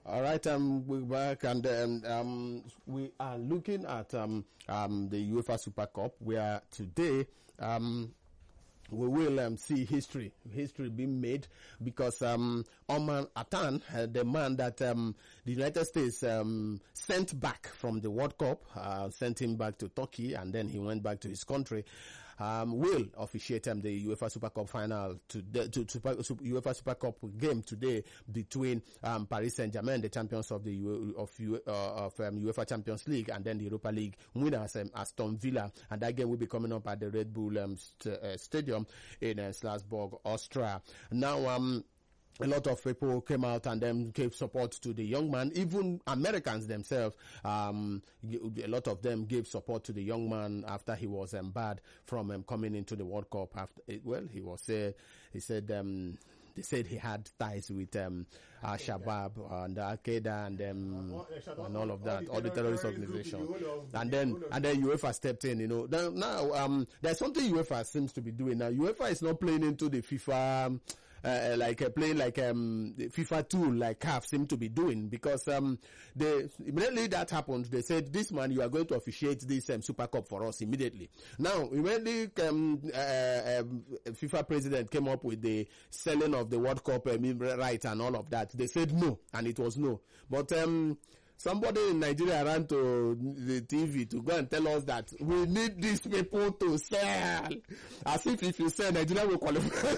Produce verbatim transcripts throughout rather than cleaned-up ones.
All right, um, we're back, and um, um, we are looking at um, um, the UEFA Super Cup, where today um, we will um, see history, history being made, because um, Omar Atan, uh, the man that um, the United States um, sent back from the World Cup, uh, sent him back to Turkey, and then he went back to his country, um, will officiate um, the UEFA Super Cup final, to, the, to, to Super, UEFA Super Cup game today between um, Paris Saint-Germain, the champions of the U, of, U, uh, of um, UEFA Champions League, and then the Europa League winners, um, Aston Villa, and that game will be coming up at the Red Bull um, st- uh, Stadium in uh, Salzburg, Austria. Now, um, a lot of people came out and then gave support to the young man. Even Americans themselves, um, a lot of them gave support to the young man after he was um, barred from um, coming into the World Cup. After it, well, he was uh, he said um, they said he had ties with um, Al Shabaab and Al Qaeda and um, and all of that, all the terrorist organizations. And then and then UEFA stepped in. You know, now um, there's something UEFA seems to be doing now. UEFA is not playing into the FIFA. Um, Uh, like uh, playing like um, the FIFA tool, like C A F seem to be doing, because um, they immediately that happened, they said, "This man, you are going to officiate this um, Super Cup for us immediately." Now, immediately, um, uh, um, FIFA president came up with the selling of the World Cup um, rights and all of that. They said no, and it was no. But um, somebody in Nigeria ran to the T V to go and tell us that we need these people to sell. As if if you sell, Nigeria will qualify.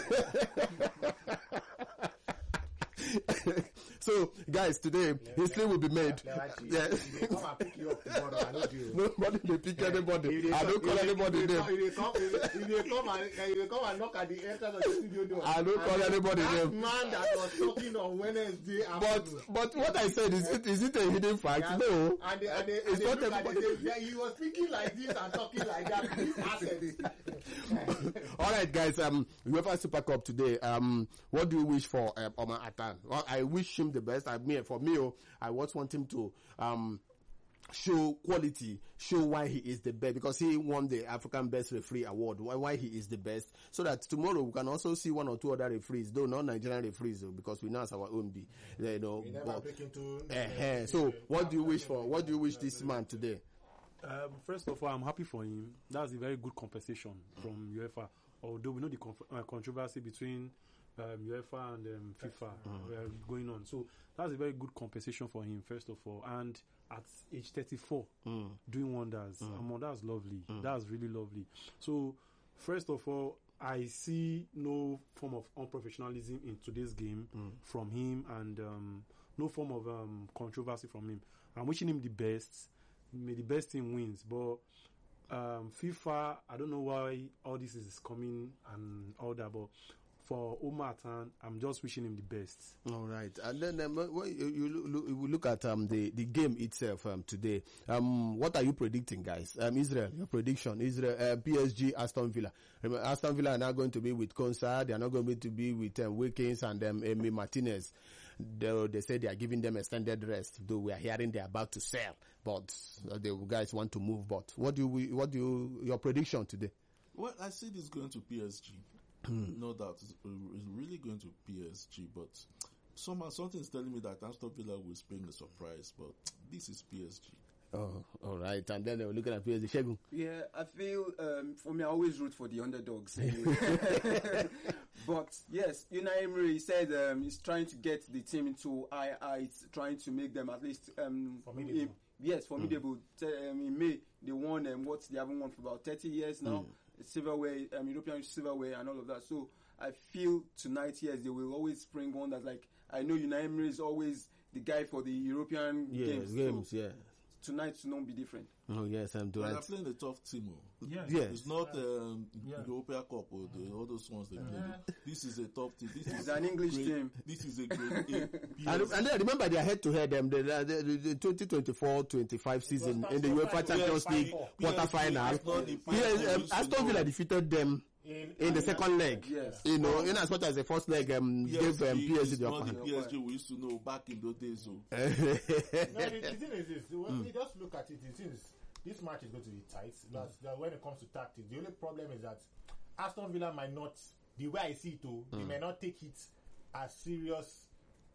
So, guys, today, yeah, history yeah, will be made. Yeah. yeah. Come and pick you up tomorrow. I know you. Nobody will pick yeah. anybody. I don't call anybody name. If they come, if they come and if they come and knock at the entrance of the studio door, I don't call anybody that name. Man that was talking on Wednesday. But but what I said is it is it a hidden fact? Yeah. No. And they, and they, it's and they not everybody. It, they, he was speaking like this and talking like that. All right, guys. Um, UEFA Super Cup today. Um, what do you wish for um, Omar Atan? Well, I wish him the best. I mean, for me, oh, I just want him to um show quality, show why he is the best, because he won the African Best Referee Award. Why why he is the best, so that tomorrow we can also see one or two other referees, though not Nigerian referees, though, because we know it's our own B. You know. We never but, break into. Uh, so, what do you wish for? What do you wish this man today? Um, first of all, I'm happy for him. That's a very good compensation from UEFA. Although we know the conf- uh, controversy between um, UEFA and um, FIFA mm. uh, going on, so that's a very good compensation for him. First of all, and at age thirty-four, mm. doing wonders. Mm. Um, that's lovely. Mm. That's really lovely. So, first of all, I see no form of unprofessionalism in today's game mm. from him, and um, no form of um, controversy from him. I'm wishing him the best. May the best team wins, but um, FIFA, I don't know why all this is coming and all that, but for Omar Atan, I'm just wishing him the best. All right, and then um, well, you, you, look, you look at um, the the game itself um, today. Um, what are you predicting, guys? Um, Israel, your prediction? Israel, uh, P S G, Aston Villa. Remember, Aston Villa are not going to be with Konsa. They are not going to be with um, Wilkins and um, Emi Martinez. They, they say they are giving them extended rest. Though we are hearing they are about to sell, but uh, the guys want to move. But what do we? What do you? Your prediction today? Well, I see this going to P S G. No doubt, it's really going to P S G. But somehow something is telling me that Aston Villa will spring a surprise. But this is P S G. Oh, all right. And then we're looking at P S G. Shegun. Yeah, I feel um, for me, I always root for the underdogs. Anyway. But yes, Unai Emery said um, he's trying to get the team into high heights, trying to make them at least um, formidable. In, yes, formidable. Mm. Um, in May, they won um, what they haven't won for about thirty years now. Mm. Silverware, um, European silverware, and all of that. So I feel tonight, yes, they will always spring on that. Like I know Unai Emery is always the guy for the European yeah, games. games so yeah. Tonight will not be different. Oh yes, I'm doing. They are playing the tough team. Yeah, yes. It's not um, yeah. the European Cup or the all those ones they play. Yeah. This is a tough team. This it's is an English great, team. This is a great game. and, and then remember they are head to head them the, the, the twenty twenty-four twenty-five season in the UEFA Champions League quarter final. Yes, um, Aston Villa defeated them. In, in the second leg, yes. you know, in as much as the first leg um, P S G gave um, P S G the upper hand. P S G we used to know back in those days. So. No, the, the thing is this, when mm. we just look at it, it seems this match is going to be tight. That's, that when it comes to tactics, the only problem is that Aston Villa might not, the way I see it, too, mm. they may not take it as serious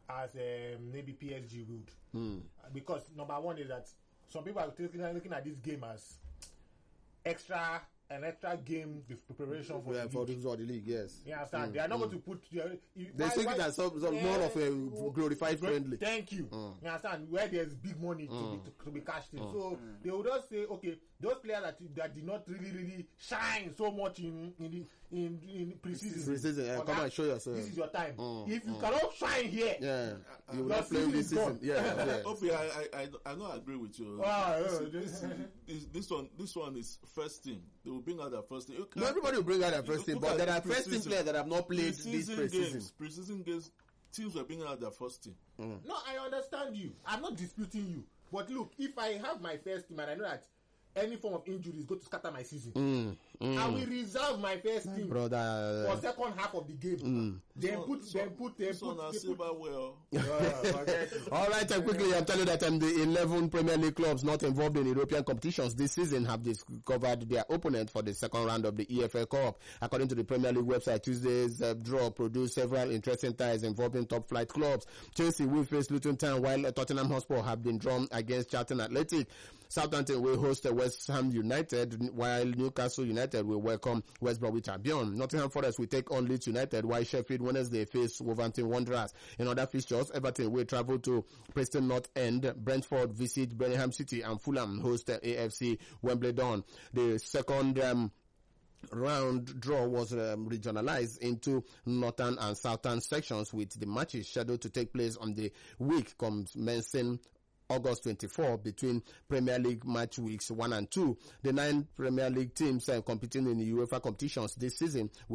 as um, maybe P S G would. Mm. Uh, because number one is that some people are looking, looking at this game as extra an extra game with preparation for Yeah, the for league. the, for the league, yes. You understand? They are not going to put. Uh, you- They why- take why- it as some, some Yeah, more of a glorified Great, friendly. Thank you. You understand? Where there's big money to, be, to, to be cashed in. So they would just say, okay, those players that that did not really, really shine so much in in the, in, in preseason. Preseason, yeah, for come that, and show yourself. This is your time. Mm, If you cannot shine here, Yeah, you will Your not play season this is season. gone. Yeah, yeah. Okay, I, I, I, I don't agree with you. Ah, this, yeah, this, this, this one, this one is first team. They will bring out their first team. No, everybody will bring out their first team, Look but at there are first team preseason. players that have not played this Preseason preseason. games, preseason games, teams were bringing out their first team. no, I understand you. I'm not disputing you. But look, if I have my first team and I know that any form of injury is going to scatter my season, Mm, mm. I will reserve my first team Brother, for second half of the game. Then put, This then one- put, then this one put, are then put. silverware. all right, and quickly, I'm telling you that um, the eleven Premier League clubs not involved in European competitions this season have discovered their opponent for the second round of the E F L Cup. According to the Premier League website, Tuesday's uh, draw produced several interesting ties involving top-flight clubs. Chelsea will face Luton Town, while uh, Tottenham Hotspur have been drawn against Charlton Athletic. Southampton will host uh, West Ham United, while Newcastle United will welcome West Bromwich Albion. Nottingham Forest will take on Leeds United, while Sheffield Wednesday face Wolverhampton Wanderers. In other fixtures, Everton will travel to Preston North End, Brentford visit Birmingham City, and Fulham host uh, A F C Wimbledon. The second um, round draw was um, regionalized into northern and southern sections, with the matches scheduled to take place on the week commencing August twenty-fourth between Premier League match weeks one and two. The nine Premier League teams uh, competing in the UEFA competitions this season will